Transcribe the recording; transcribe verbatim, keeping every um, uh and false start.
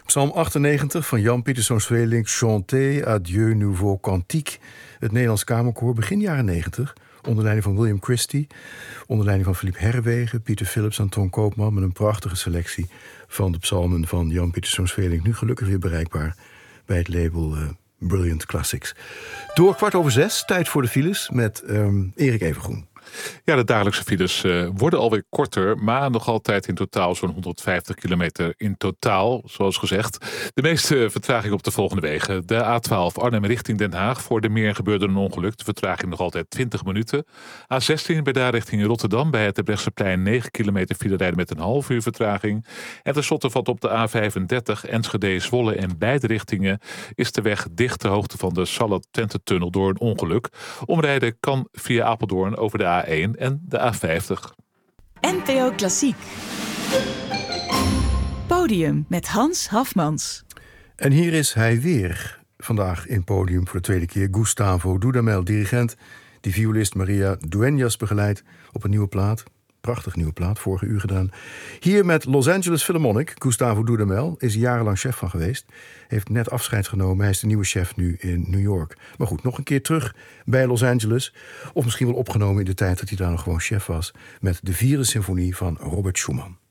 Psalm achtennegentig van Jan Pieterszoon Sweelinck, Chantez à Dieu Nouveau Cantique. Het Nederlands Kamerkoor begin jaren negentig, onder leiding van William Christie, onder leiding van Philippe Herrewegen, Pieter Philips en Ton Koopman, met een prachtige selectie van de psalmen van Jan Pieterszoon Sweelinck, nu gelukkig weer bereikbaar bij het label uh, Brilliant Classics. Door kwart over zes, tijd voor de files met um, Erik Evengroen. Ja, de dagelijkse files uh, worden alweer korter, maar nog altijd in totaal zo'n honderdvijftig kilometer in totaal, zoals gezegd. De meeste vertraging op de volgende wegen. De A twaalf Arnhem richting Den Haag. Voor de Meer gebeurde een ongeluk. De vertraging nog altijd twintig minuten. A zestien bij daar richting Rotterdam. Bij het Terbrechtseplein negen kilometer file rijden met een half uur vertraging. En tenslotte valt op de A vijfendertig Enschede Zwolle in beide richtingen is de weg dicht ter hoogte van de Sallet-Twente-tunnel door een ongeluk. Omrijden kan via Apeldoorn over de A één en de A vijftig. N P O Klassiek. Podium met Hans Hafmans. En hier is hij weer. Vandaag in Podium voor de tweede keer Gustavo Dudamel, dirigent die violist Maria Dueñas begeleidt op een nieuwe plaat. Prachtig nieuwe plaat, vorige uur gedaan. Hier met Los Angeles Philharmonic. Gustavo Dudamel is jarenlang chef van geweest. Heeft net afscheid genomen. Hij is de nieuwe chef nu in New York. Maar goed, nog een keer terug bij Los Angeles. Of misschien wel opgenomen in de tijd dat hij daar nog gewoon chef was. Met de vierde symfonie van Robert Schumann.